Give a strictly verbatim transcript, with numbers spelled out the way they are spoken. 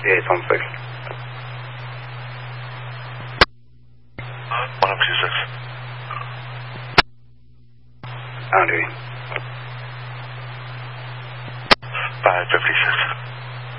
Yeah, it's on six. one up two six. On duty. five fifty-six.